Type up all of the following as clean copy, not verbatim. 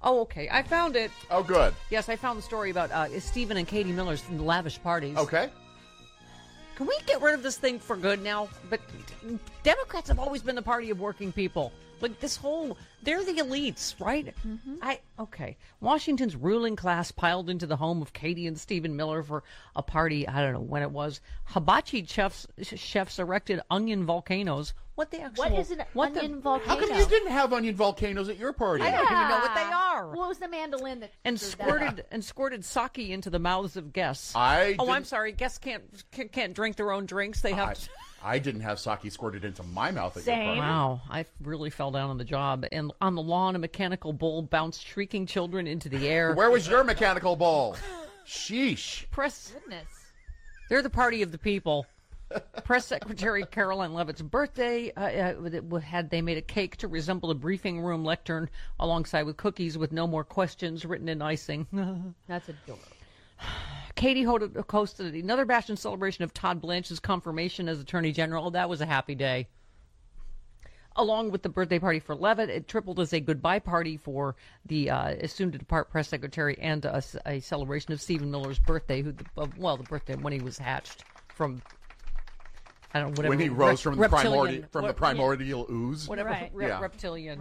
Oh, okay. I found it. Oh, good. Yes, I found the story about Stephen and Katie Miller's lavish parties. Okay. Can we get rid of this thing for good now? But Democrats have always been the party of working people. Like they're the elites, right? Mm-hmm. Okay. Washington's ruling class piled into the home of Katie and Stephen Miller for a party. I don't know when it was. Hibachi chefs erected onion volcanoes. What is an onion volcano? How come you didn't have onion volcanoes at your party? I don't even know what they are. What was the mandolin that squirted sake into the mouths of guests? I'm sorry. Guests can't drink their own drinks. They have to. I didn't have sake squirted into my mouth at Same. your party. Wow, I really fell down on the job. And on the lawn, a mechanical bull bounced shrieking children into the air. Where was your mechanical bull? Sheesh. Goodness. They're the party of the people. Press Secretary Caroline Leavitt's birthday, they made a cake to resemble a briefing room lectern alongside with cookies with no more questions written in icing. That's adorable. Katie hosted another bash in celebration of Todd Blanche's confirmation as Attorney General. That was a happy day. Along with the birthday party for Leavitt, it tripled as a goodbye party for the soon-to-depart press secretary and a celebration of Stephen Miller's birthday, the birthday when he was hatched from... I don't know, whatever. When he rose from the primordial ooze. Whatever, reptilian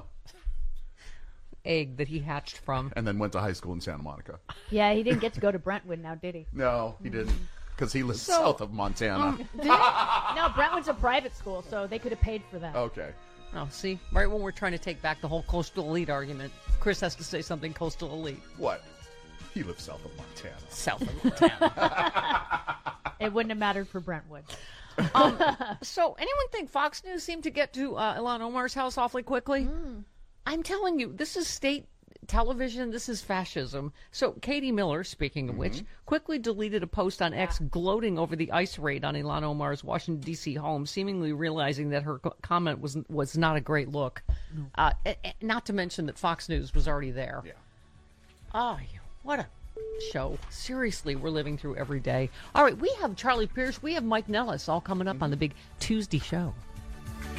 egg that he hatched from. And then went to high school in Santa Monica. Yeah, he didn't get to go to Brentwood now, did he? No, he didn't. Because he lives south of Montana. No, Brentwood's a private school, so they could have paid for that. Okay. Oh, see? Right when we're trying to take back the whole coastal elite argument, Chris has to say something coastal elite. What? He lives south of Montana. South of Montana. It wouldn't have mattered for Brentwood. So, anyone think Fox News seemed to get to Ilhan Omar's house awfully quickly? I'm telling you, this is state television. This is fascism. So, Katie Miller, speaking of which, quickly deleted a post on X gloating over the ICE raid on Ilhan Omar's Washington, D.C. home, seemingly realizing that her comment was not a great look. Not to mention that Fox News was already there. Yeah. Oh, what a show. Seriously, we're living through every day. All right, we have Charlie Pierce, we have Mike Nellis all coming up on the big Tuesday show.